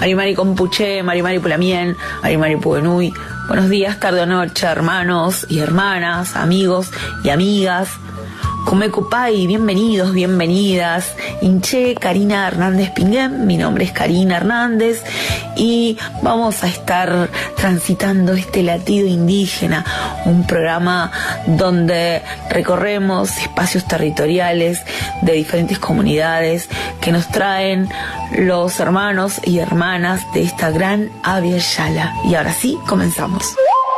Marimari Compuché, Marimari Pulamien, Marimari Puenui. Buenos días, tarde o noche, hermanos y hermanas, amigos y amigas. Comecupay, bienvenidos, bienvenidas. Inche, Karina Hernández Pinguén, mi nombre es Karina Hernández y vamos a estar transitando este latido indígena, un programa donde recorremos espacios territoriales de diferentes comunidades que nos traen los hermanos y hermanas de esta gran Abya Yala. Y ahora sí, comenzamos.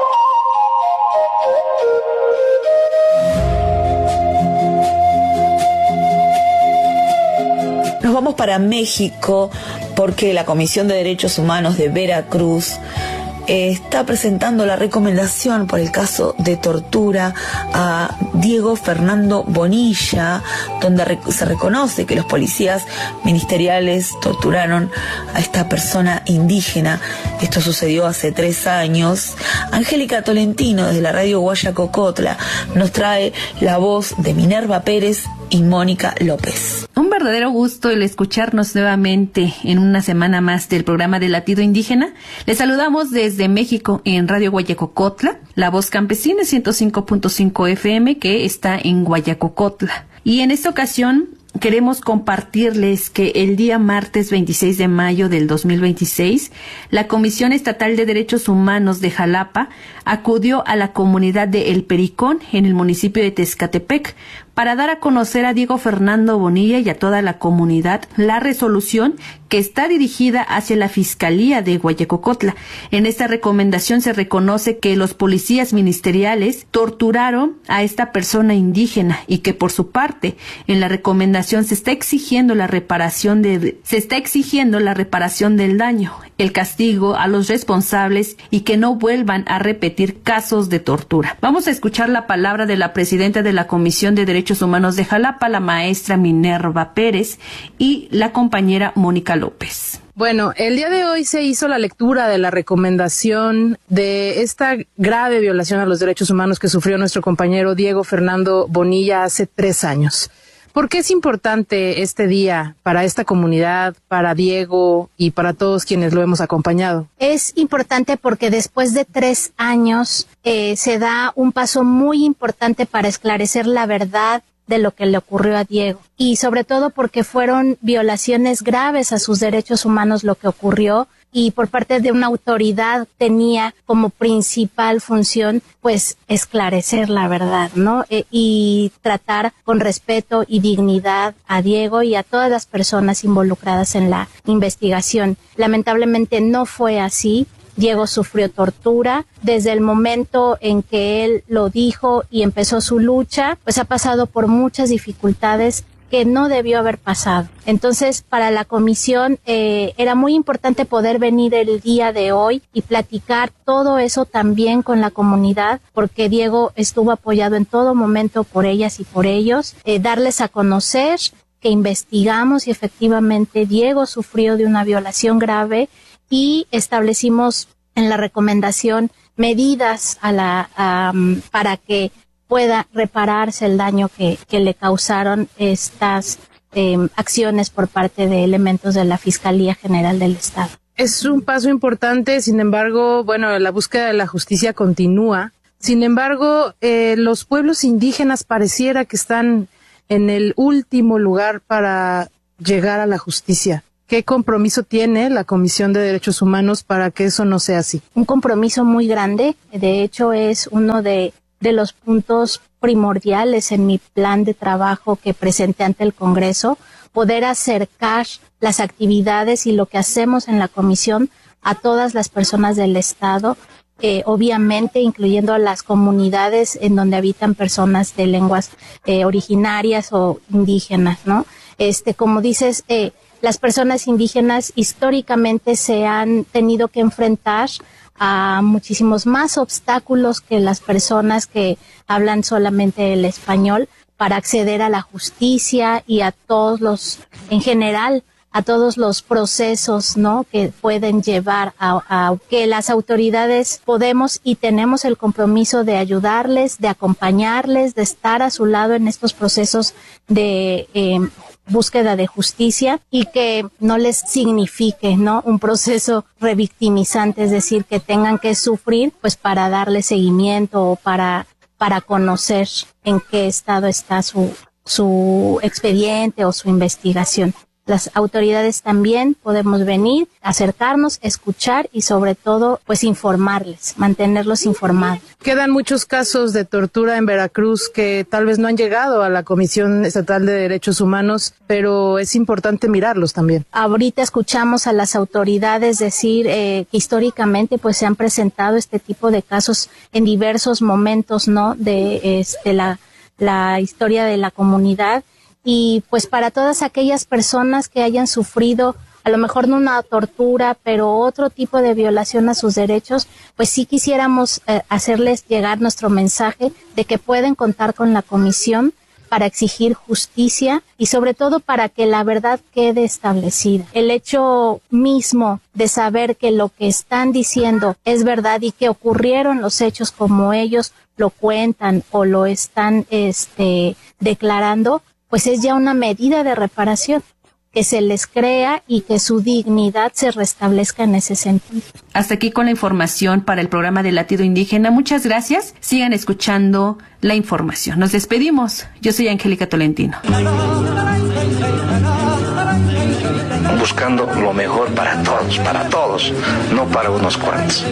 Nos vamos para México porque la Comisión de Derechos Humanos de Veracruz está presentando la recomendación por el caso de tortura a Diego Fernando Bonilla, donde se reconoce que los policías ministeriales torturaron a esta persona indígena. Esto sucedió hace 3 años. Angélica Tolentino, desde la radio Guayacocotla, nos trae la voz de Minerva Pérez y Mónica López. Un verdadero gusto el escucharnos nuevamente en una semana más del programa de Latido Indígena. Les saludamos desde México en Radio Guayacocotla, la voz campesina 105.5 FM que está en Guayacocotla. Y en esta ocasión queremos compartirles que el día martes 26 de mayo del 2026, la Comisión Estatal de Derechos Humanos de Jalapa acudió a la comunidad de El Pericón en el municipio de Tezcatepec para dar a conocer a Diego Fernando Bonilla y a toda la comunidad la resolución que está dirigida hacia la Fiscalía de Guayacocotla. En esta recomendación se reconoce que los policías ministeriales torturaron a esta persona indígena y que por su parte en la recomendación se está exigiendo la reparación del daño, el castigo a los responsables y que no vuelvan a repetir casos de tortura. Vamos a escuchar la palabra de la presidenta de la Comisión de Derechos Humanos de Jalapa, la maestra Minerva Pérez, y la compañera Mónica López. Bueno, el día de hoy se hizo la lectura de la recomendación de esta grave violación a los derechos humanos que sufrió nuestro compañero Diego Fernando Bonilla hace 3 años. ¿Por qué es importante este día para esta comunidad, para Diego y para todos quienes lo hemos acompañado? Es importante porque después de 3 años se da un paso muy importante para esclarecer la verdad de lo que le ocurrió a Diego y sobre todo porque fueron violaciones graves a sus derechos humanos lo que ocurrió y por parte de una autoridad tenía como principal función pues esclarecer la verdad, ¿no? Y tratar con respeto y dignidad a Diego y a todas las personas involucradas en la investigación. Lamentablemente no fue así. Diego sufrió tortura desde el momento en que él lo dijo y empezó su lucha, pues ha pasado por muchas dificultades que no debió haber pasado. Entonces, para la comisión era muy importante poder venir el día de hoy y platicar todo eso también con la comunidad, porque Diego estuvo apoyado en todo momento por ellas y por ellos, darles a conocer que investigamos y efectivamente Diego sufrió de una violación grave y establecimos en la recomendación medidas para que pueda repararse el daño que le causaron estas acciones por parte de elementos de la Fiscalía General del Estado. Es un paso importante, sin embargo, bueno, la búsqueda de la justicia continúa. Sin embargo, los pueblos indígenas pareciera que están en el último lugar para llegar a la justicia. ¿Qué compromiso tiene la Comisión de Derechos Humanos para que eso no sea así? Un compromiso muy grande. De hecho, es uno de los puntos primordiales en mi plan de trabajo que presenté ante el Congreso, poder acercar las actividades y lo que hacemos en la comisión a todas las personas del Estado, obviamente incluyendo a las comunidades en donde habitan personas de lenguas originarias o indígenas, ¿no? Como dices, las personas indígenas históricamente se han tenido que enfrentar a muchísimos más obstáculos que las personas que hablan solamente el español para acceder a la justicia y a todos en general, a todos los procesos, ¿no?, que pueden llevar a que las autoridades podemos y tenemos el compromiso de ayudarles, de acompañarles, de estar a su lado en estos procesos de búsqueda de justicia y que no les signifique, ¿no?, un proceso revictimizante, es decir, que tengan que sufrir pues para darle seguimiento o para conocer en qué estado está su expediente o su investigación. Las autoridades también podemos venir, acercarnos, escuchar y sobre todo pues informarles, mantenerlos informados. Quedan muchos casos de tortura en Veracruz que tal vez no han llegado a la Comisión Estatal de Derechos Humanos, pero es importante mirarlos también. Ahorita escuchamos a las autoridades decir que históricamente pues se han presentado este tipo de casos en diversos momentos, ¿no?, de la historia de la comunidad. Y pues para todas aquellas personas que hayan sufrido a lo mejor no una tortura, pero otro tipo de violación a sus derechos, pues sí quisiéramos hacerles llegar nuestro mensaje de que pueden contar con la comisión para exigir justicia y sobre todo para que la verdad quede establecida. El hecho mismo de saber que lo que están diciendo es verdad y que ocurrieron los hechos como ellos lo cuentan o lo están declarando, pues es ya una medida de reparación, que se les crea y que su dignidad se restablezca en ese sentido. Hasta aquí con la información para el programa de Latido Indígena. Muchas gracias. Sigan escuchando la información. Nos despedimos. Yo soy Angélica Tolentino. Buscando lo mejor para todos, no para unos cuantos.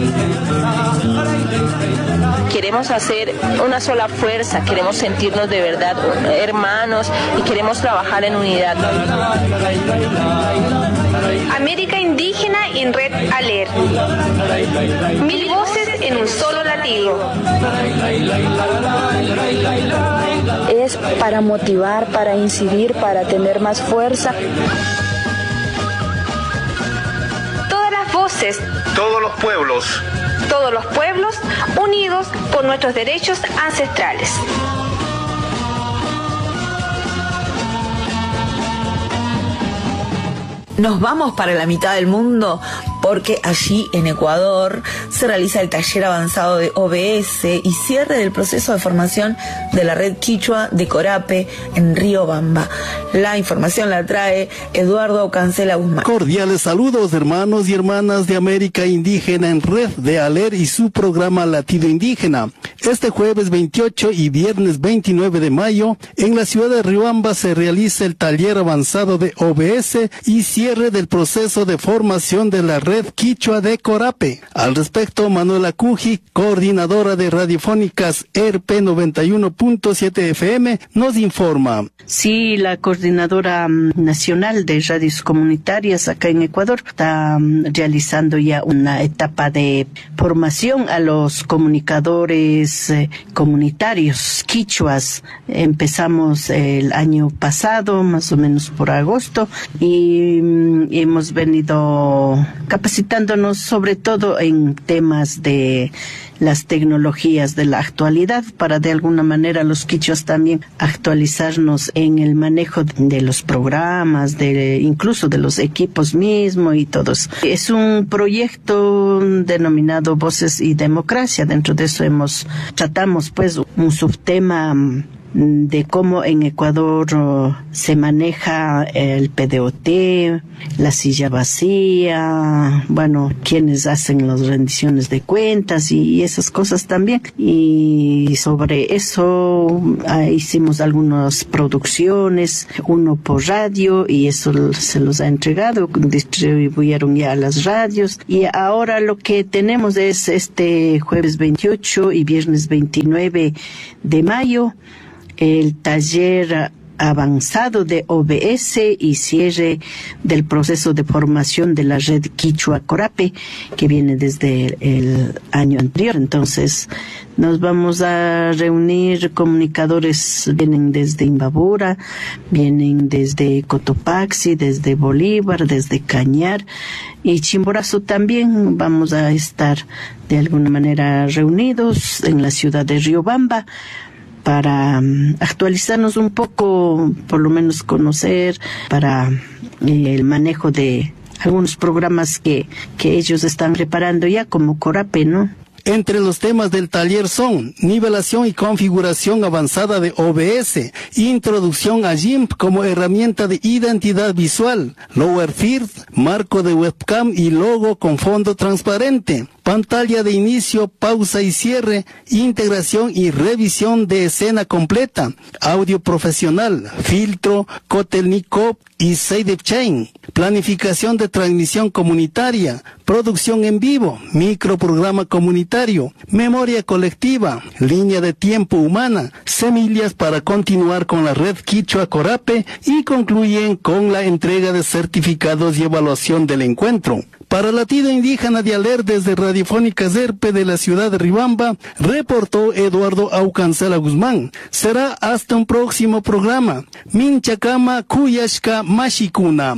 Queremos hacer una sola fuerza, queremos sentirnos de verdad hermanos y queremos trabajar en unidad. América Indígena en Red ALER. 1000 voces en un solo latido. Es para motivar, para incidir, para tener más fuerza. Todas las voces. Todos los pueblos. Todos los pueblos unidos por nuestros derechos ancestrales. Nos vamos para la mitad del mundo porque allí en Ecuador se realiza el taller avanzado de OBS y cierre del proceso de formación de la red quichua de Corape en Riobamba. La información la trae Eduardo Cancela Guzmán. Cordiales saludos, hermanos y hermanas de América Indígena en Red de ALER y su programa Latido Indígena. Este jueves 28 y viernes 29 de mayo, en la ciudad de Riobamba se realiza el taller avanzado de OBS y cierre del proceso de formación de la red quichua de Corape. Al respecto, Manuela Cuji, coordinadora de radiofónicas ERP 91.7 FM, nos informa. Sí, la coordinadora nacional de radios comunitarias acá en Ecuador está realizando ya una etapa de formación a los comunicadores comunitarios quichuas. Empezamos el año pasado, más o menos por agosto, y hemos venido capacitándonos sobre todo en temas de las tecnologías de la actualidad para de alguna manera los quichuas también actualizarnos en el manejo de los programas, incluso de los equipos mismos y todos. Es un proyecto denominado Voces y Democracia. Dentro de eso tratamos pues un subtema de cómo en Ecuador se maneja el PDOT, la silla vacía, bueno, quienes hacen las rendiciones de cuentas y esas cosas también. Y sobre eso hicimos algunas producciones, uno por radio, y eso se los ha entregado, distribuyeron ya a las radios. Y ahora lo que tenemos es este jueves 28 y viernes 29 de mayo, el taller avanzado de OBS y cierre del proceso de formación de la red Quichua Corape, que viene desde el año anterior. Entonces, nos vamos a reunir comunicadores, vienen desde Imbabura, vienen desde Cotopaxi, desde Bolívar, desde Cañar y Chimborazo también. Vamos a estar de alguna manera reunidos en la ciudad de Riobamba para actualizarnos un poco, por lo menos conocer, para el manejo de algunos programas que ellos están preparando ya como Corape, ¿no? Entre los temas del taller son nivelación y configuración avanzada de OBS, introducción a GIMP como herramienta de identidad visual, lower third, marco de webcam y logo con fondo transparente, pantalla de inicio, pausa y cierre, integración y revisión de escena completa, audio profesional, filtro, Kotelnikov y sidechain, planificación de transmisión comunitaria, producción en vivo, microprograma comunitario, memoria colectiva, línea de tiempo humana, semillas para continuar con la red Quichua Corape y concluyen con la entrega de certificados y evaluación del encuentro. Para Latido Indígena de Aler desde Radiofónica Zerpe de la ciudad de Riobamba, reportó Eduardo Aucancela Guzmán. Será hasta un próximo programa. Minchakama Kuyashka Mashikuna.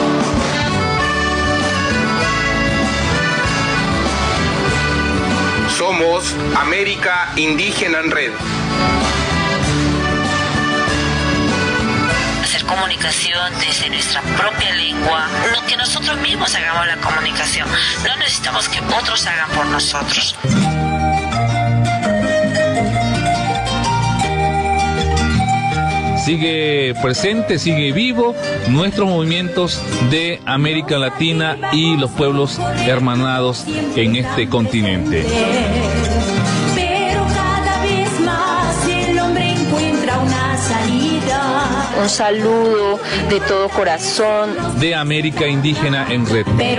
Somos América Indígena en Red. Hacer comunicación desde nuestra propia lengua, lo que nosotros mismos hagamos la comunicación, no necesitamos que otros hagan por nosotros. Sigue presente, sigue vivo nuestros movimientos de América Latina y los pueblos hermanados en este continente. Pero cada vez más el hombre encuentra una salida. Un saludo de todo corazón de América Indígena en Red.